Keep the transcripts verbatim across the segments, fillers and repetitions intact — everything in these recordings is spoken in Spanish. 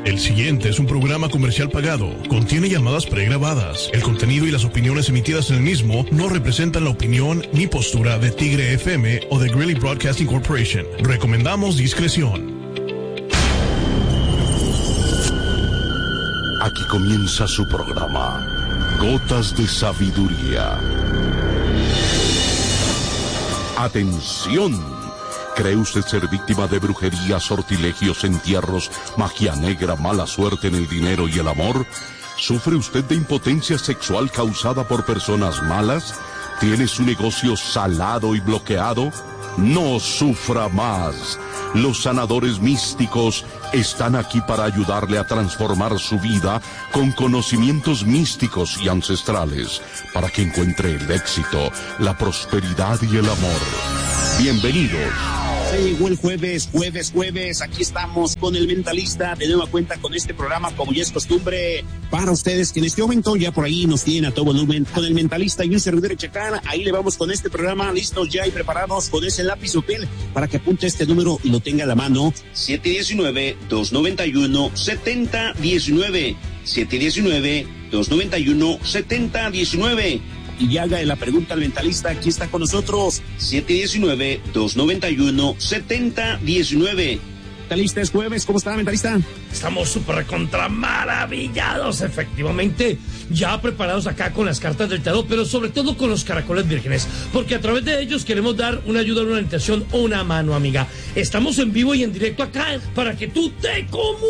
El siguiente es un programa comercial pagado. Contiene llamadas pregrabadas. El contenido y las opiniones emitidas en el mismo no representan la opinión ni postura de Tigre F M o de Greeley Broadcasting Corporation. Recomendamos discreción. Aquí comienza su programa, Gotas de Sabiduría. ¡Atención! ¿Cree usted ser víctima de brujería, sortilegios, entierros, magia negra, mala suerte en el dinero y el amor? ¿Sufre usted de impotencia sexual causada por personas malas? ¿Tiene su negocio salado y bloqueado? No sufra más. Los sanadores místicos están aquí para ayudarle a transformar su vida con conocimientos místicos y ancestrales, para que encuentre el éxito, la prosperidad y el amor. Bienvenidos. Se llegó el jueves, jueves, jueves, aquí estamos con el Mentalista, de nueva cuenta con este programa, como ya es costumbre, para ustedes que en este momento ya por ahí nos tienen a todo volumen, con el Mentalista y un servidor Chacán. Ahí le vamos con este programa, listos ya y preparados con ese lápiz o papel para que apunte este número y lo tenga a la mano. siete uno nueve, dos nueve uno, siete cero uno nueve, siete uno nueve, dos nueve uno, siete cero uno nueve. Y haga la pregunta al Mentalista, aquí está con nosotros, siete uno nueve, dos nueve uno, siete cero uno nueve. Mentalista, es jueves, ¿cómo está, Mentalista? Estamos súper recontra maravillados, efectivamente, ya preparados acá con las cartas del tarot, pero sobre todo con los caracoles vírgenes, porque a través de ellos queremos dar una ayuda, una orientación o una mano, amiga. Estamos en vivo y en directo acá para que tú te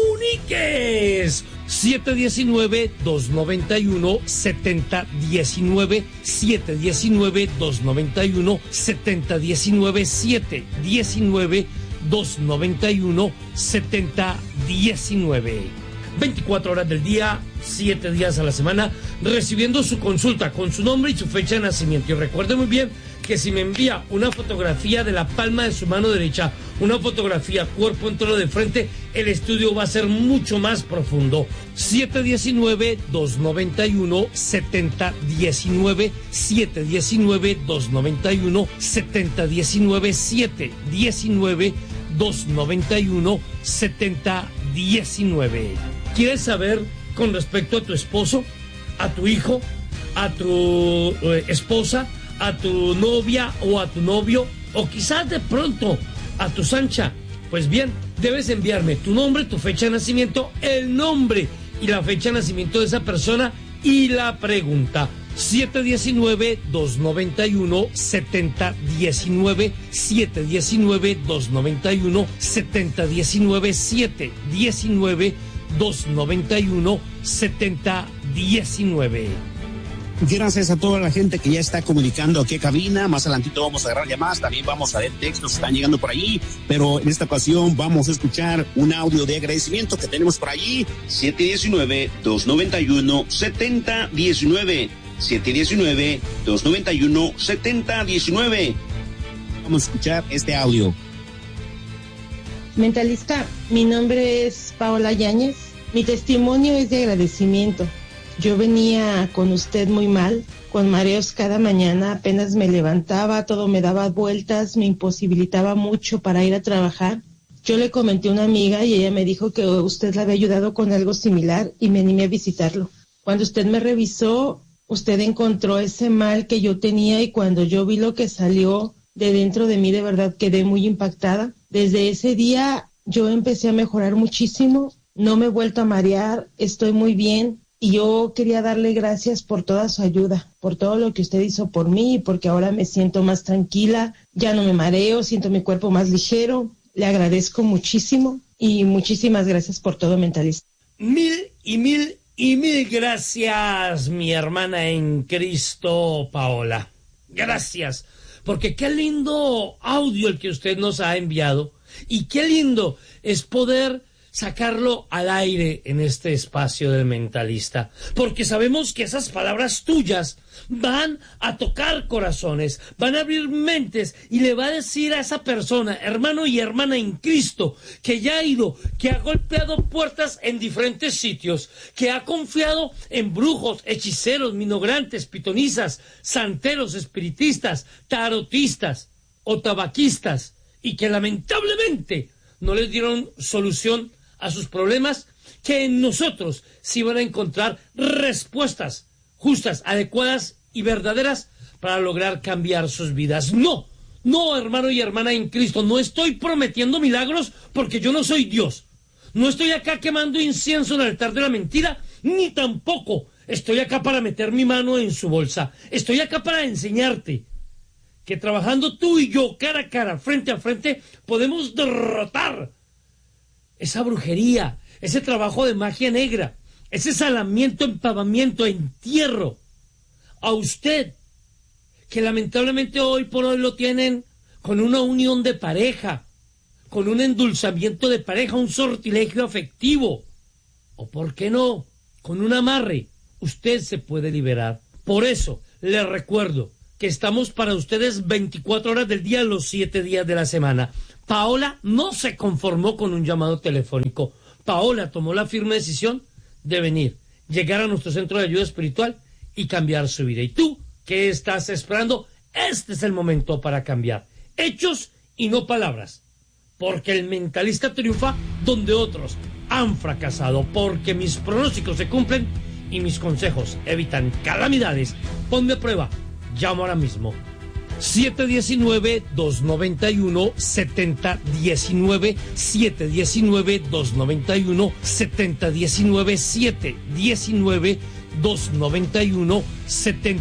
comuniques. siete uno nueve, dos nueve uno, siete cero uno nueve, siete uno nueve, dos nueve uno, siete cero uno nueve, siete uno nueve, dos nueve uno, siete cero uno nueve. veinticuatro horas del día, siete días a la semana, recibiendo su consulta con su nombre y su fecha de nacimiento. Y recuerde muy bien que si me envía una fotografía de la palma de su mano derecha, una fotografía cuerpo entero de frente, el estudio va a ser mucho más profundo. siete uno nueve, dos nueve uno, siete cero uno nueve, siete uno nueve, dos nueve uno, siete cero uno nueve, siete uno nueve, dos nueve uno, siete cero uno nueve. ¿Quieres saber con respecto a tu esposo, a tu hijo, a tu eh, esposa, a tu novia o a tu novio, o quizás de pronto a tu sancha? Pues bien, debes enviarme tu nombre, tu fecha de nacimiento, el nombre y la fecha de nacimiento de esa persona y la pregunta. siete uno nueve, dos nueve uno, siete cero uno nueve, siete uno nueve, dos nueve uno, siete cero uno nueve, siete uno nueve, dos nueve uno, siete cero uno nueve. Gracias a toda la gente que ya está comunicando aquí a cabina. Más adelantito vamos a agarrar llamadas, también vamos a ver textos que están llegando por ahí, pero en esta ocasión vamos a escuchar un audio de agradecimiento que tenemos por ahí. siete uno nueve, dos nueve uno, siete cero uno nueve, siete uno nueve, dos nueve uno, siete cero uno nueve. Vamos a escuchar este audio. Mentalista, mi nombre es Paola Yáñez. Mi testimonio es de agradecimiento. Yo venía con usted muy mal, con mareos cada mañana, apenas me levantaba, todo me daba vueltas, me imposibilitaba mucho para ir a trabajar. Yo le comenté a una amiga y ella me dijo que usted la había ayudado con algo similar y me animé a visitarlo. Cuando usted me revisó, usted encontró ese mal que yo tenía y cuando yo vi lo que salió de dentro de mí, de verdad quedé muy impactada. Desde ese día yo empecé a mejorar muchísimo, no me he vuelto a marear, estoy muy bien. Y yo quería darle gracias por toda su ayuda, por todo lo que usted hizo por mí, porque ahora me siento más tranquila, ya no me mareo, siento mi cuerpo más ligero. Le agradezco muchísimo y muchísimas gracias por todo, Mentalista. Mil y mil y mil gracias, mi hermana en Cristo, Paola. Gracias, porque qué lindo audio el que usted nos ha enviado y qué lindo es poder sacarlo al aire en este espacio del Mentalista, porque sabemos que esas palabras tuyas van a tocar corazones, van a abrir mentes y le va a decir a esa persona, hermano y hermana en Cristo, que ya ha ido, que ha golpeado puertas en diferentes sitios, que ha confiado en brujos, hechiceros, minograntes, pitonizas, santeros, espiritistas, tarotistas o tabaquistas, y que lamentablemente no les dieron solución a sus problemas, que en nosotros sí van a encontrar respuestas justas, adecuadas y verdaderas para lograr cambiar sus vidas. No, no, hermano y hermana en Cristo, no estoy prometiendo milagros porque yo no soy Dios. No estoy acá quemando incienso en el altar de la mentira, ni tampoco estoy acá para meter mi mano en su bolsa. Estoy acá para enseñarte que trabajando tú y yo cara a cara, frente a frente, podemos derrotar esa brujería, ese trabajo de magia negra, ese salamiento, empavamiento, entierro a usted, que lamentablemente hoy por hoy lo tienen con una unión de pareja, con un endulzamiento de pareja, un sortilegio afectivo, o por qué no, con un amarre. Usted se puede liberar. Por eso les recuerdo que estamos para ustedes veinticuatro horas del día, los siete días de la semana. Paola no se conformó con un llamado telefónico. Paola tomó la firme decisión de venir, llegar a nuestro centro de ayuda espiritual y cambiar su vida. ¿Y tú qué estás esperando? Este es el momento para cambiar. Hechos y no palabras. Porque el mentalista triunfa donde otros han fracasado. Porque mis pronósticos se cumplen y mis consejos evitan calamidades. Ponme a prueba. Llamo ahora mismo. siete uno nueve, dos nueve uno, siete cero uno nueve, siete uno nueve, dos nueve uno, siete uno nueve, siete uno nueve, dos nueve uno, siete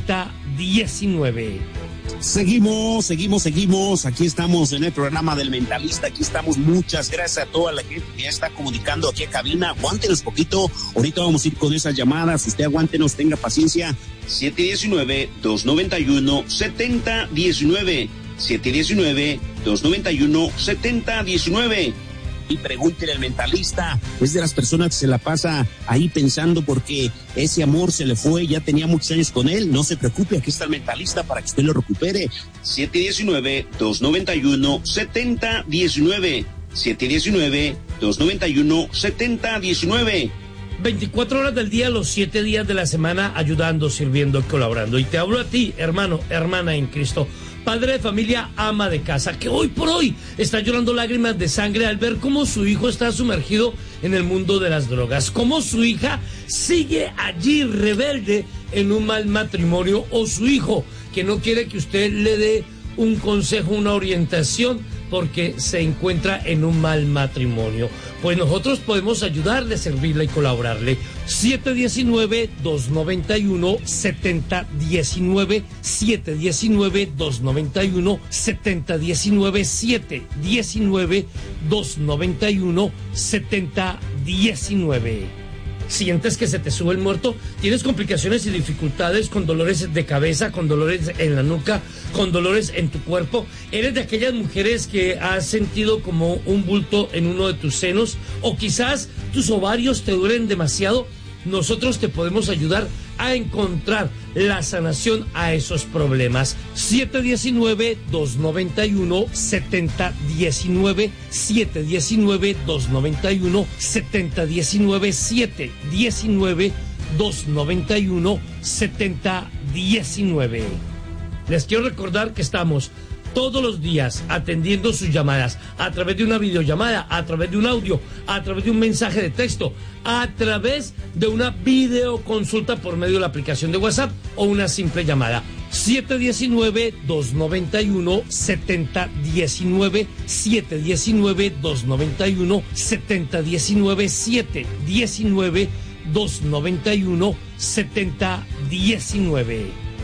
uno nueve. Seguimos, seguimos, seguimos. Aquí estamos en el programa del Mentalista. Aquí estamos. Muchas gracias a toda la gente que ya está comunicando aquí a cabina. Aguántenos poquito. Ahorita vamos a ir con esas llamadas. Usted aguántenos, tenga paciencia. siete uno nueve, dos nueve uno, siete cero uno nueve. siete uno nueve, dos nueve uno, siete cero uno nueve. Y pregúntele al mentalista, es de las personas que se la pasa ahí pensando porque ese amor se le fue, ya tenía muchos años con él. No se preocupe, aquí está el mentalista para que usted lo recupere. siete uno nueve, dos nueve uno, siete cero uno nueve. siete uno nueve, dos nueve uno, siete cero uno nueve. veinticuatro horas del día, los siete días de la semana, ayudando, sirviendo, colaborando. Y te hablo a ti, hermano, hermana en Cristo, padre de familia, ama de casa, que hoy por hoy está llorando lágrimas de sangre al ver cómo su hijo está sumergido en el mundo de las drogas, cómo su hija sigue allí rebelde en un mal matrimonio, o su hijo que no quiere que usted le dé un consejo, una orientación, porque se encuentra en un mal matrimonio. Pues nosotros podemos ayudarle, servirle y colaborarle. siete uno nueve, dos nueve uno, siete cero uno nueve, siete uno nueve, dos nueve uno, siete cero uno nueve, siete uno nueve, dos nueve uno, siete cero uno nueve. ¿Sientes que se te sube el muerto? ¿Tienes complicaciones y dificultades con dolores de cabeza, con dolores en la nuca, con dolores en tu cuerpo? ¿Eres de aquellas mujeres que has sentido como un bulto en uno de tus senos? ¿O quizás tus ovarios te duelen demasiado? Nosotros te podemos ayudar a encontrar la sanación a esos problemas. siete uno nueve, dos nueve uno, siete cero uno nueve, siete uno nueve, dos nueve uno, siete cero uno nueve, siete uno nueve, dos nueve uno, siete cero uno nueve. Les quiero recordar que estamos todos los días atendiendo sus llamadas a través de una videollamada, a través de un audio, a través de un mensaje de texto, a través de una videoconsulta por medio de la aplicación de WhatsApp o una simple llamada. siete uno nueve, dos nueve uno, siete cero uno nueve, siete uno nueve, dos nueve uno, siete cero uno nueve, siete uno nueve, dos nueve uno, siete cero uno nueve.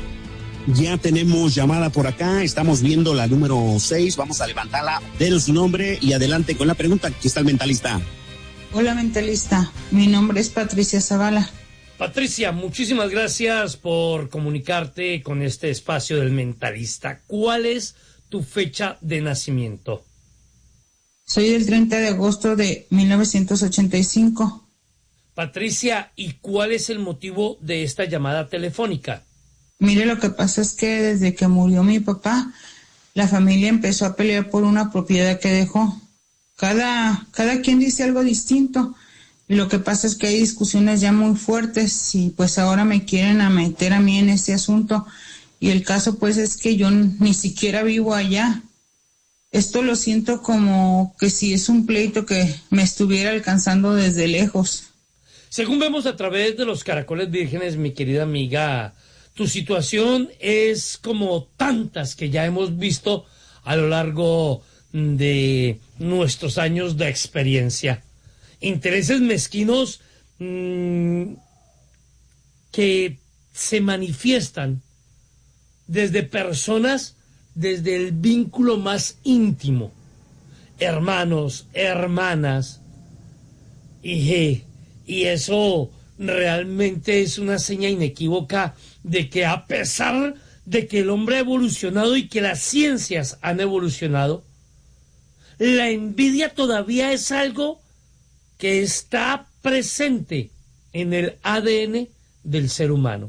Ya tenemos llamada por acá, estamos viendo la número seis, vamos a levantarla, denos su nombre y adelante con la pregunta. Aquí está el mentalista. Hola, mentalista, mi nombre es Patricia Zavala. Patricia, muchísimas gracias por comunicarte con este espacio del mentalista. ¿Cuál es tu fecha de nacimiento? Soy del treinta de agosto de mil novecientos ochenta y cinco. Patricia, ¿y cuál es el motivo de esta llamada telefónica? Mire, lo que pasa es que desde que murió mi papá, la familia empezó a pelear por una propiedad que dejó. Cada, cada quien dice algo distinto. Y lo que pasa es que hay discusiones ya muy fuertes y pues ahora me quieren a meter a mí en ese asunto. Y el caso pues es que yo ni siquiera vivo allá. Esto lo siento como que si es un pleito que me estuviera alcanzando desde lejos. Según vemos a través de los caracoles vírgenes, mi querida amiga, tu situación es como tantas que ya hemos visto a lo largo de nuestros años de experiencia. Intereses mezquinos mmm, que se manifiestan desde personas, desde el vínculo más íntimo, hermanos, hermanas, y, y eso realmente es una seña inequívoca de que a pesar de que el hombre ha evolucionado y que las ciencias han evolucionado, la envidia todavía es algo que está presente en el A D N del ser humano.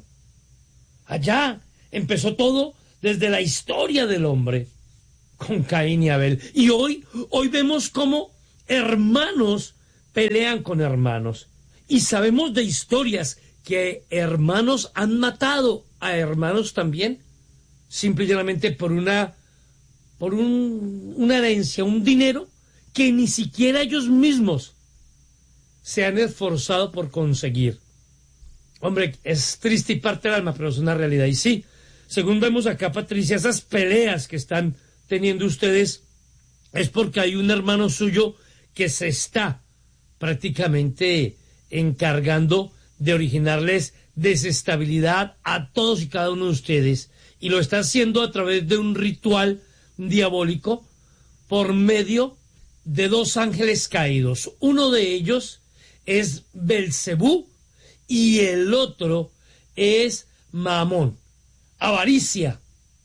Allá empezó todo desde la historia del hombre, con Caín y Abel. Y hoy, hoy vemos cómo hermanos pelean con hermanos. Y sabemos de historias que hermanos han matado a hermanos también, simple y llanamente por una, por un, una herencia, un dinero que ni siquiera ellos mismos se han esforzado por conseguir. Hombre, es triste y parte del alma, pero es una realidad. Y sí, según vemos acá, Patricia, esas peleas que están teniendo ustedes es porque hay un hermano suyo que se está prácticamente encargando de originarles desestabilidad a todos y cada uno de ustedes, y lo está haciendo a través de un ritual diabólico por medio de dos ángeles caídos. Uno de ellos es Belcebú y el otro es Mamón. Avaricia,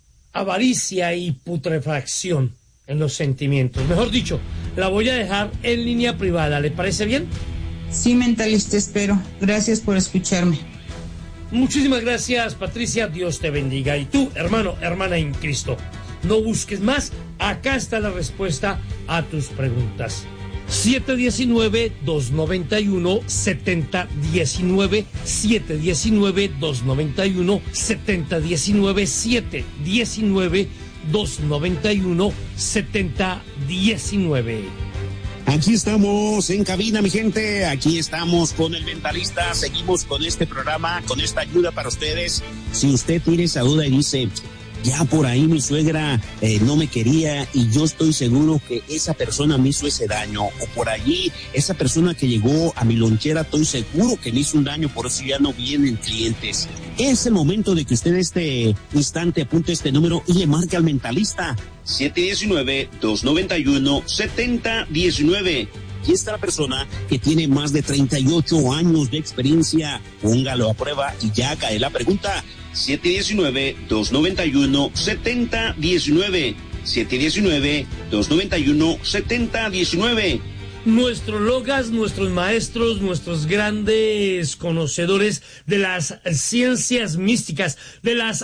avaricia y putrefacción en los sentimientos. Mejor dicho, la voy a dejar en línea privada. ¿Le parece bien? Sí, mentalista, espero. Gracias por escucharme. Muchísimas gracias, Patricia. Dios te bendiga. Y tú, hermano, hermana en Cristo, no busques más. Acá está la respuesta a tus preguntas. siete uno nueve, dos nueve uno, siete cero uno nueve, siete uno nueve, dos nueve uno, siete cero uno nueve, siete uno nueve, dos nueve uno, siete cero uno nueve. Aquí estamos en cabina, mi gente. Aquí estamos con el mentalista. Seguimos con este programa, con esta ayuda para ustedes. Si usted tiene esa duda y dice, ya por ahí mi suegra eh, no me quería y yo estoy seguro que esa persona me hizo ese daño, o por allí esa persona que llegó a mi lonchera, estoy seguro que me hizo un daño, por eso ya no vienen clientes. Es el momento de que usted en este instante apunte este número y le marque al mentalista. siete uno nueve, dos nueve uno, siete cero uno nueve. Aquí está la persona que tiene más de treinta y ocho años de experiencia. Póngalo a prueba y ya cae la pregunta. siete uno nueve, dos nueve uno, siete cero uno nueve. siete uno nueve, dos nueve uno, siete cero uno nueve. Nuestros logas, nuestros maestros, nuestros grandes conocedores de las ciencias místicas, de las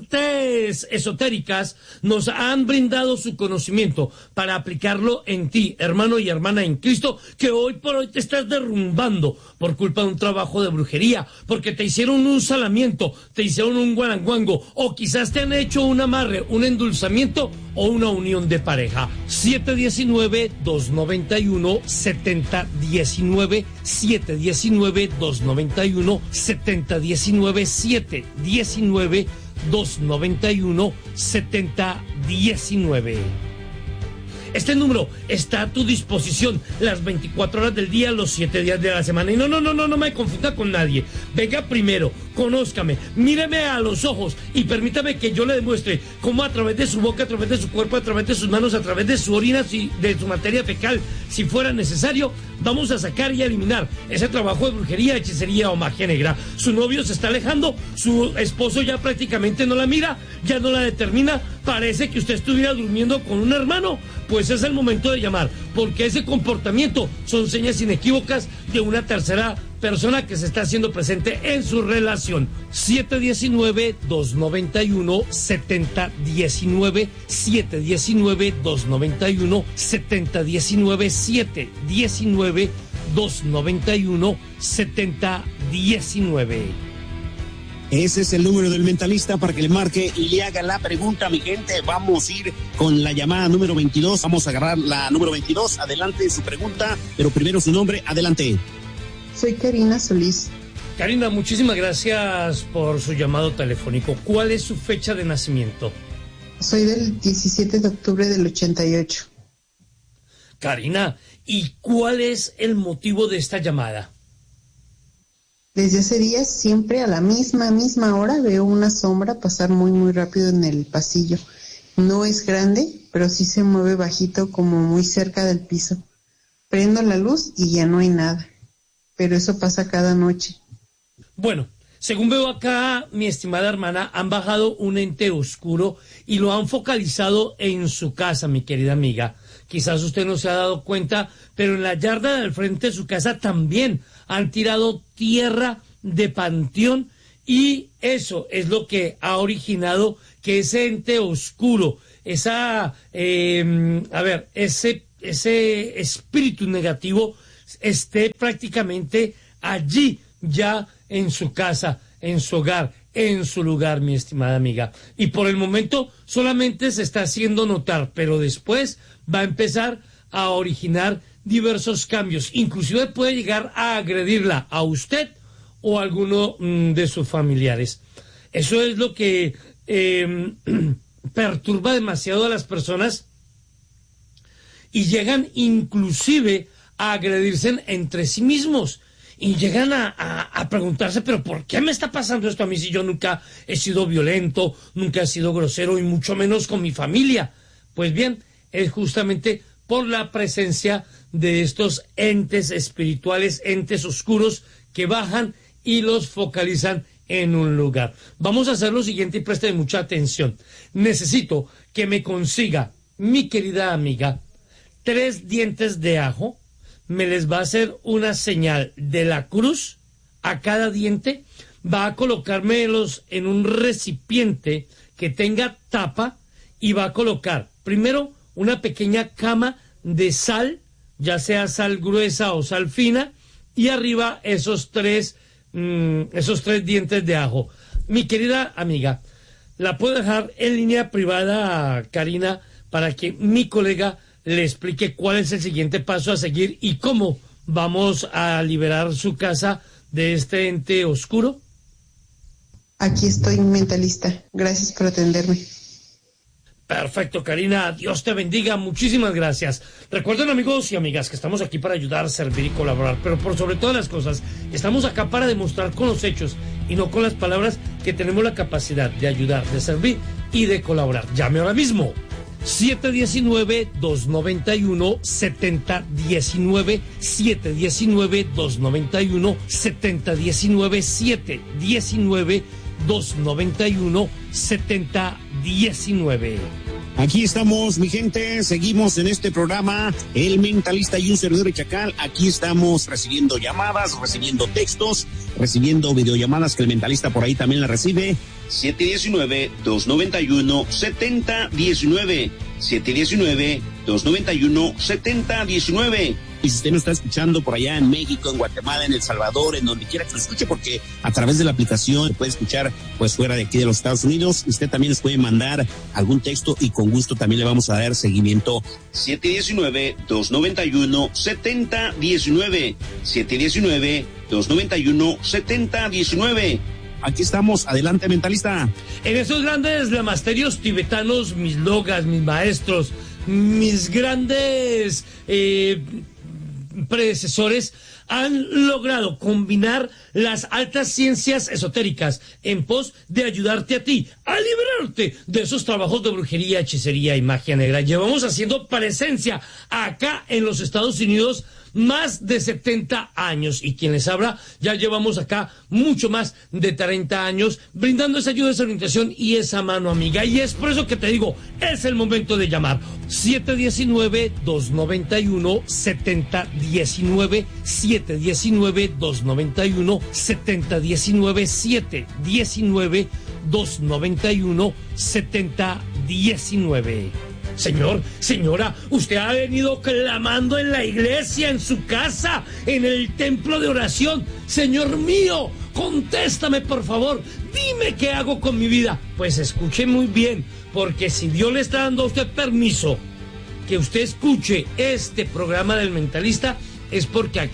artes esotéricas, nos han brindado su conocimiento para aplicarlo en ti, hermano y hermana en Cristo, que hoy por hoy te estás derrumbando por culpa de un trabajo de brujería, porque te hicieron un salamiento, te hicieron un guaranguango, o quizás te han hecho un amarre, un endulzamiento o una unión de pareja. siete uno nueve, dos nueve uno, siete cero uno nueve, siete uno nueve, dos nueve uno, siete cero uno nueve, siete uno nueve, dos nueve uno, siete cero uno nueve. Este número está a tu disposición las veinticuatro horas del día, los siete días de la semana. Y no, no, no, no, no me confunda con nadie. Venga primero, conózcame, míreme a los ojos y permítame que yo le demuestre cómo a través de su boca, a través de su cuerpo, a través de sus manos, a través de su orina, si, de su materia fecal, si fuera necesario, vamos a sacar y a eliminar ese trabajo de brujería, hechicería o magia negra. Su novio se está alejando, su esposo ya prácticamente no la mira, ya no la determina, parece que usted estuviera durmiendo con un hermano. Pues es el momento de llamar, porque ese comportamiento son señas inequívocas de una tercera persona que se está haciendo presente en su relación. siete uno nueve, dos nueve uno, siete cero uno nueve, siete uno nueve, dos nueve uno, siete cero uno nueve, siete uno nueve, dos nueve uno, siete cero uno nueve. Ese es el número del mentalista para que le marque y le haga la pregunta, mi gente. Vamos a ir con la llamada número veintidós. Vamos a agarrar la número veintidós. Adelante su pregunta, pero primero su nombre. Adelante. Soy Karina Solís. Karina, muchísimas gracias por su llamado telefónico. ¿Cuál es su fecha de nacimiento? Soy del diecisiete de octubre del ochenta y ocho. Karina, ¿y cuál es el motivo de esta llamada? Desde hace días, siempre a la misma, misma hora, veo una sombra pasar muy, muy rápido en el pasillo. No es grande, pero sí se mueve bajito, como muy cerca del piso. Prendo la luz y ya no hay nada. Pero eso pasa cada noche. Bueno, según veo acá, mi estimada hermana, han bajado un ente oscuro y lo han focalizado en su casa, mi querida amiga. Quizás usted no se ha dado cuenta, pero en la yarda del frente de su casa también han tirado tierra de panteón y eso es lo que ha originado que ese ente oscuro, esa, eh, a ver, ese, ese espíritu negativo esté prácticamente allí ya en su casa, en su hogar, en su lugar, mi estimada amiga. Y por el momento solamente se está haciendo notar, pero después va a empezar a originar diversos cambios. Inclusive puede llegar a agredirla a usted o a alguno mm, de sus familiares. Eso es lo que eh, perturba demasiado a las personas y llegan inclusive a agredirse entre sí mismos. Y llegan a, a, a preguntarse, pero ¿por qué me está pasando esto a mí si yo nunca he sido violento, nunca he sido grosero y mucho menos con mi familia? Pues bien, es justamente por la presencia de estos entes espirituales, entes oscuros que bajan y los focalizan en un lugar. Vamos a hacer lo siguiente y preste mucha atención. Necesito que me consiga, mi querida amiga, tres dientes de ajo. Me les va a hacer una señal de la cruz a cada diente, va a colocármelos en un recipiente que tenga tapa y va a colocar primero una pequeña cama de sal, ya sea sal gruesa o sal fina, y arriba esos tres, mmm, esos tres dientes de ajo. Mi querida amiga, la puedo dejar en línea privada, Karina, para que mi colega le explique cuál es el siguiente paso a seguir y cómo vamos a liberar su casa de este ente oscuro. Aquí estoy, mentalista. Gracias por atenderme. Perfecto, Karina. Dios te bendiga. Muchísimas gracias. Recuerden, amigos y amigas, que estamos aquí para ayudar, servir y colaborar. Pero por sobre todas las cosas, estamos acá para demostrar con los hechos y no con las palabras que tenemos la capacidad de ayudar, de servir y de colaborar. Llame ahora mismo. siete uno nueve, dos nueve uno, siete cero uno nueve, siete uno nueve, dos nueve uno, siete cero uno nueve, siete uno nueve, dos nueve uno, siete cero uno nueve. Aquí estamos, mi gente, seguimos en este programa, El Mentalista y un servidor de Chacal. Aquí estamos recibiendo llamadas, recibiendo textos, recibiendo videollamadas que el Mentalista por ahí también la recibe. siete uno nueve, dos nueve uno, siete cero uno nueve, siete uno nueve, dos nueve uno, siete cero uno nueve. Y si usted nos está escuchando por allá en México, en Guatemala, en El Salvador, en donde quiera que lo escuche, porque a través de la aplicación puede escuchar pues fuera de aquí de los Estados Unidos, usted también les puede mandar algún texto y con gusto también le vamos a dar seguimiento. siete uno nueve, dos nueve uno, siete cero uno nueve, siete uno nueve, dos nueve uno, siete cero uno nueve. Aquí estamos, adelante, mentalista. En esos grandes lamasterios tibetanos, mis logas, mis maestros, mis grandes eh, predecesores han logrado combinar las altas ciencias esotéricas en pos de ayudarte a ti a liberarte de esos trabajos de brujería, hechicería y magia negra. Llevamos haciendo presencia acá en los Estados Unidos más de setenta años y quien les habla ya llevamos acá mucho más de treinta años brindando esa ayuda, esa orientación y esa mano amiga, y es por eso que te digo, es el momento de llamar. Siete uno nueve, dos nueve uno, siete cero uno nueve, siete uno nueve, dos nueve uno, siete cero uno nueve, siete uno nueve, dos nueve uno, siete cero uno nueve. Señor, señora, usted ha venido clamando en la iglesia, en su casa, en el templo de oración. Señor mío, contéstame por favor, dime qué hago con mi vida. Pues escuche muy bien, porque si Dios le está dando a usted permiso que usted escuche este programa del Mentalista, es porque aquí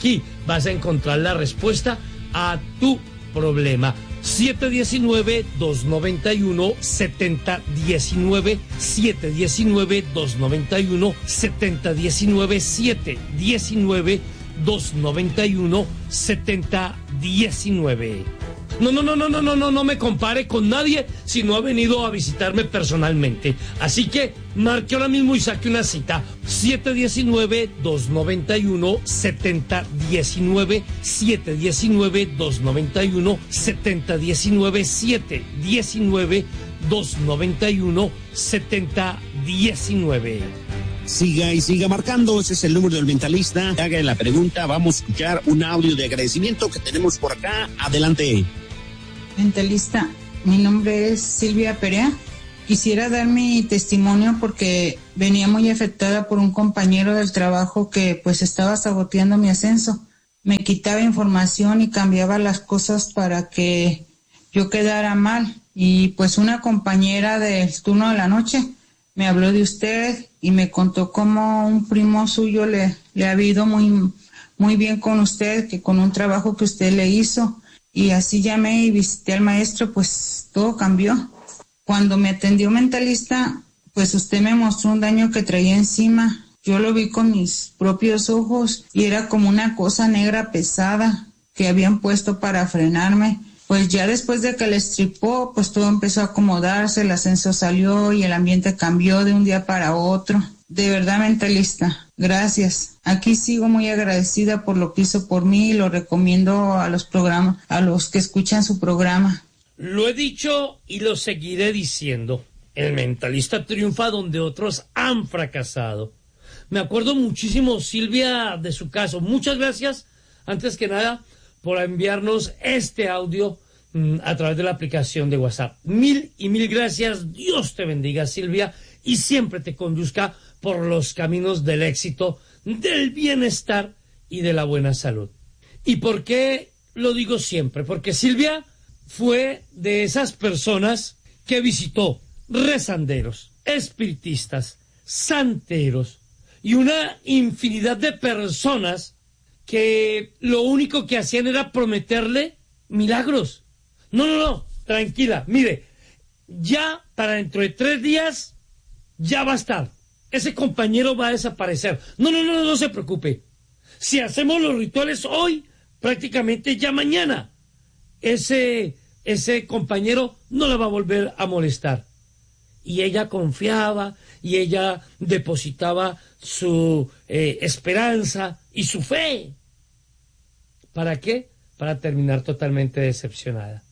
vas a encontrar la respuesta a tu problema. siete uno nueve, dos nueve uno, siete cero uno nueve, siete uno nueve, dos nueve uno, siete cero uno nueve, siete uno nueve, dos nueve uno, siete cero uno nueve. No, no, no, no, no, no, no, no me compare con nadie si no ha venido a visitarme personalmente. Así que marque ahora mismo y saque una cita. siete uno nueve, dos nueve uno, siete cero uno nueve, siete uno nueve, dos nueve uno, siete cero uno nueve, siete uno nueve, dos nueve uno, siete cero uno nueve. Siga y siga marcando, ese es el número del Mentalista. Haga la pregunta, vamos a escuchar un audio de agradecimiento que tenemos por acá. Adelante. Mentalista, mi nombre es Silvia Perea. Quisiera dar mi testimonio porque venía muy afectada por un compañero del trabajo que pues estaba saboteando mi ascenso. Me quitaba información y cambiaba las cosas para que yo quedara mal. Y pues una compañera del turno de la noche me habló de usted y me contó cómo un primo suyo le, le ha ido muy, muy bien con usted, que con un trabajo que usted le hizo. Y así llamé y visité al maestro, pues todo cambió. Cuando me atendió Mentalista, pues usted me mostró un daño que traía encima. Yo lo vi con mis propios ojos y era como una cosa negra pesada que habían puesto para frenarme. Pues ya después de que le estripó, pues todo empezó a acomodarse, el ascenso salió y el ambiente cambió de un día para otro. De verdad, Mentalista, gracias. Aquí sigo muy agradecida por lo que hizo por mí y lo recomiendo a los programas, a los que escuchan su programa. Lo he dicho y lo seguiré diciendo. El Mentalista triunfa donde otros han fracasado. Me acuerdo muchísimo, Silvia, de su caso. Muchas gracias, antes que nada, por enviarnos este audio mmm, a través de la aplicación de WhatsApp. Mil y mil gracias. Dios te bendiga, Silvia, y siempre te conduzca por los caminos del éxito, del bienestar y de la buena salud. ¿Y por qué lo digo siempre? Porque Silvia fue de esas personas que visitó rezanderos, espiritistas, santeros y una infinidad de personas que lo único que hacían era prometerle milagros. No, no, no, tranquila, mire, ya para dentro de tres días ya va a estar. Ese compañero va a desaparecer. No, no, no, no se preocupe. Si hacemos los rituales hoy, prácticamente ya mañana, ese, ese compañero no la va a volver a molestar. Y ella confiaba, y ella depositaba su eh, esperanza y su fe. ¿Para qué? Para terminar totalmente decepcionada.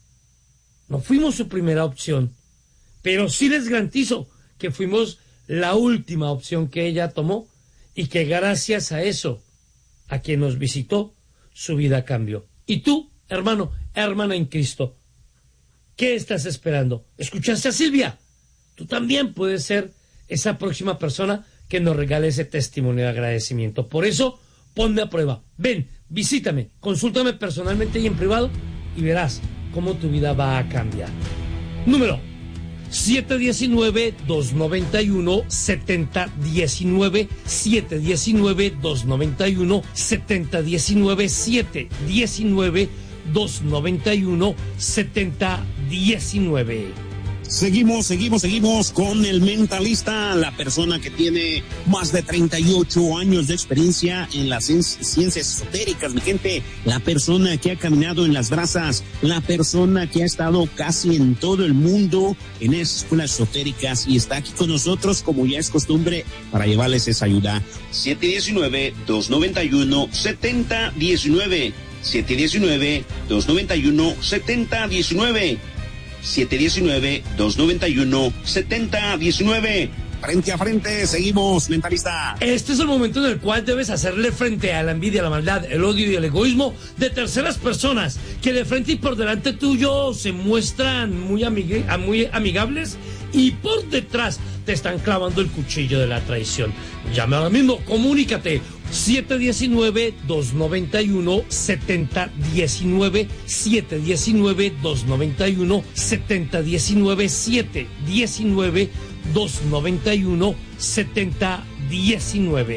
No fuimos su primera opción, pero sí les garantizo que fuimos la última opción que ella tomó y que gracias a eso, a quien nos visitó, su vida cambió. Y tú, hermano, hermana en Cristo, ¿qué estás esperando? ¿Escuchaste a Silvia? Tú también puedes ser esa próxima persona que nos regale ese testimonio de agradecimiento. Por eso, ponme a prueba. Ven, visítame, consúltame personalmente y en privado y verás cómo tu vida va a cambiar. Número siete uno nueve, dos nueve uno, siete cero uno nueve, siete uno nueve, dos nueve uno, siete cero uno nueve, siete uno nueve, dos nueve uno, siete cero uno nueve. Seguimos, seguimos, seguimos con el Mentalista, la persona que tiene más de treinta y ocho años de experiencia en las ciencias esotéricas, mi gente, la persona que ha caminado en las brasas, la persona que ha estado casi en todo el mundo en esas escuelas esotéricas y está aquí con nosotros, como ya es costumbre, para llevarles esa ayuda. siete uno nueve, dos nueve uno, siete cero uno nueve, siete uno nueve, dos nueve uno, siete cero uno nueve. siete uno nueve, dos nueve uno, siete cero uno nueve. Frente a frente, seguimos, Mentalista. Este es el momento en el cual debes hacerle frente a la envidia, la maldad, el odio y el egoísmo de terceras personas que de frente y por delante tuyo se muestran muy, amig- muy amigables y por detrás te están clavando el cuchillo de la traición. Llama ahora mismo, comunícate. siete uno nueve, dos nueve uno, siete cero uno nueve, siete uno nueve, dos nueve uno, siete cero uno nueve, siete uno nueve, dos nueve uno, siete cero uno nueve.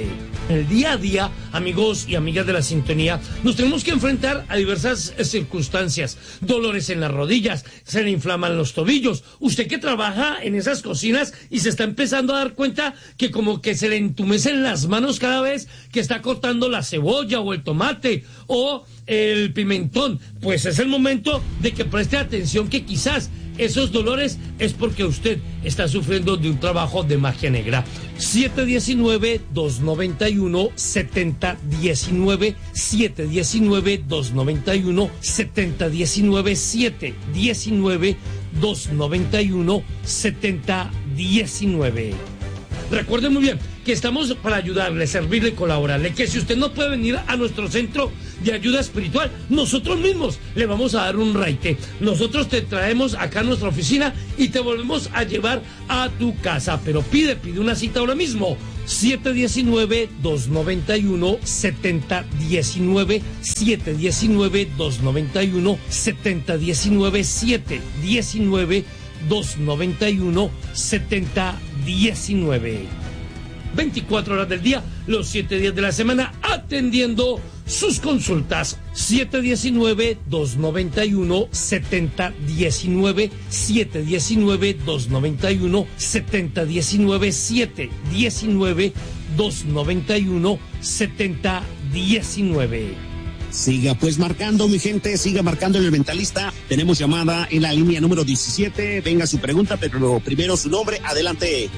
En el día a día, amigos y amigas de la sintonía, nos tenemos que enfrentar a diversas circunstancias. Dolores en las rodillas, se le inflaman los tobillos. Usted que trabaja en esas cocinas y se está empezando a dar cuenta que como que se le entumecen las manos cada vez que está cortando la cebolla o el tomate o el pimentón, pues es el momento de que preste atención que quizás esos dolores es porque usted está sufriendo de un trabajo de magia negra. siete uno nueve, dos nueve uno, siete cero uno nueve, siete uno nueve, dos nueve uno, siete cero uno nueve, siete uno nueve, dos nueve uno, siete uno nueve. Recuerde muy bien que estamos para ayudarle, servirle, colaborarle, que si usted no puede venir a nuestro centro de ayuda espiritual, nosotros mismos le vamos a dar un raite. Nosotros te traemos acá a nuestra oficina y te volvemos a llevar a tu casa. Pero pide, pide una cita ahora mismo. siete uno nueve, dos nueve uno, siete cero uno nueve, siete uno nueve, dos nueve uno, siete cero uno nueve, siete uno nueve, dos nueve uno, siete uno nueve. veinticuatro horas del día, los siete días de la semana, atendiendo sus consultas. siete uno nueve, dos nueve uno, siete cero uno nueve, siete uno nueve, dos nueve uno, siete uno nueve, siete uno nueve, dos nueve uno, siete uno nueve. Siga pues marcando, mi gente, siga marcando en el Mentalista. Tenemos llamada en la línea número diecisiete. Venga su pregunta, pero primero su nombre. Adelante.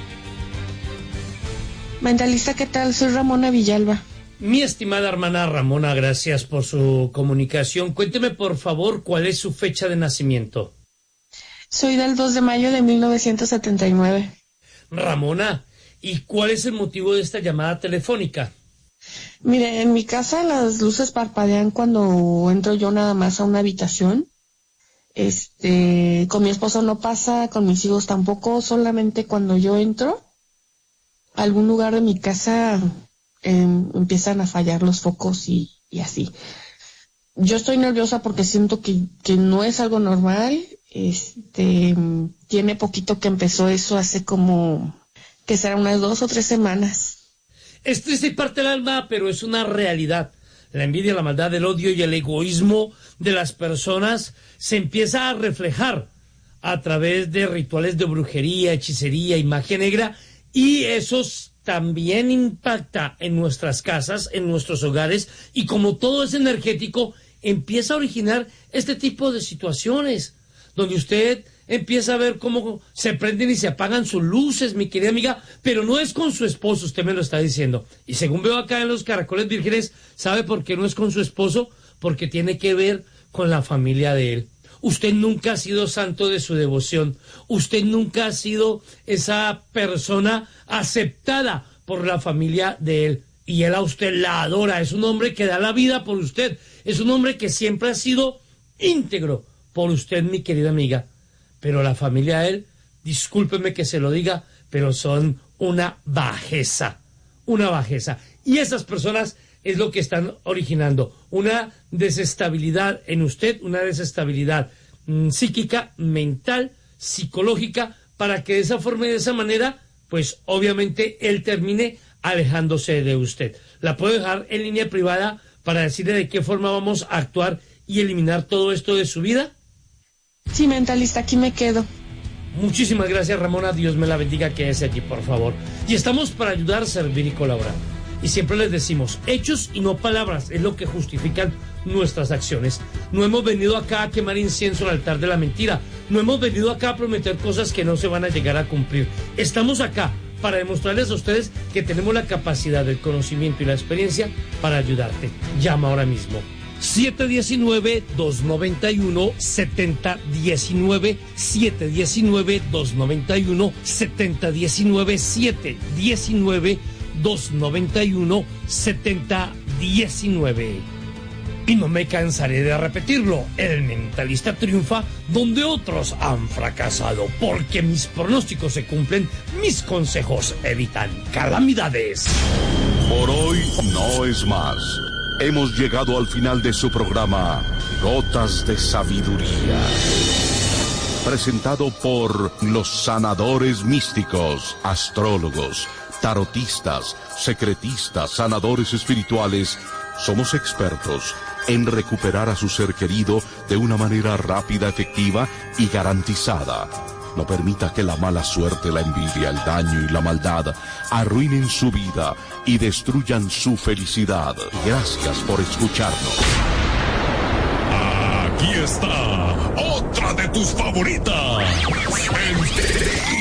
Mentalista, ¿qué tal? Soy Ramona Villalba. Mi estimada hermana Ramona, gracias por su comunicación. Cuénteme, por favor, ¿cuál es su fecha de nacimiento? Soy del dos de mayo de mil novecientos setenta y nueve. Ramona, ¿y cuál es el motivo de esta llamada telefónica? Mire, en mi casa las luces parpadean cuando entro yo nada más a una habitación. Este, con mi esposo no pasa, con mis hijos tampoco, solamente cuando yo entro a algún lugar de mi casa eh, empiezan a fallar los focos y, y así. Yo estoy nerviosa porque siento que, que no es algo normal. Este, tiene poquito que empezó eso, hace como, que será unas dos o tres semanas. Es triste y parte el alma, pero es una realidad. La envidia, la maldad, el odio y el egoísmo de las personas se empieza a reflejar a través de rituales de brujería, hechicería y magia negra, y eso también impacta en nuestras casas, en nuestros hogares, y como todo es energético, empieza a originar este tipo de situaciones, donde usted empieza a ver cómo se prenden y se apagan sus luces, mi querida amiga, pero no es con su esposo, usted me lo está diciendo. Y según veo acá en los Caracoles Vírgenes, ¿sabe por qué no es con su esposo? Porque tiene que ver con la familia de él. Usted nunca ha sido santo de su devoción. Usted nunca ha sido esa persona aceptada por la familia de él. Y él a usted la adora. Es un hombre que da la vida por usted. Es un hombre que siempre ha sido íntegro por usted, mi querida amiga. Pero la familia de él, discúlpeme que se lo diga, pero son una bajeza. Una bajeza. Y esas personas es lo que están originando una desestabilidad en usted, una desestabilidad mmm, psíquica, mental, psicológica, para que de esa forma y de esa manera, pues obviamente él termine alejándose de usted. La puedo dejar en línea privada para decirle de qué forma vamos a actuar y eliminar todo esto de su vida. Sí, mentalista, aquí me quedo. Muchísimas gracias, Ramona. Dios me la bendiga, quédese allí, por favor. Y estamos para ayudar, servir y colaborar. Y siempre les decimos, hechos y no palabras es lo que justifican nuestras acciones. No hemos venido acá a quemar incienso al altar de la mentira. No hemos venido acá a prometer cosas que no se van a llegar a cumplir. Estamos acá para demostrarles a ustedes que tenemos la capacidad, el conocimiento y la experiencia para ayudarte. Llama ahora mismo. siete uno nueve, dos nueve uno, siete cero uno nueve, siete uno nueve, dos nueve uno, siete cero uno nueve, siete uno nueve, dos nueve uno, siete uno nueve. Y no me cansaré de repetirlo, el mentalista triunfa donde otros han fracasado, porque mis pronósticos se cumplen, mis consejos evitan calamidades. Por hoy no es más. Hemos llegado al final de su programa Gotas de Sabiduría, presentado por los sanadores místicos, astrólogos, tarotistas, secretistas, sanadores espirituales, somos expertos en recuperar a su ser querido de una manera rápida, efectiva y garantizada. No permita que la mala suerte, la envidia, el daño y la maldad arruinen su vida y destruyan su felicidad. Gracias por escucharnos. Aquí está otra de tus favoritas. El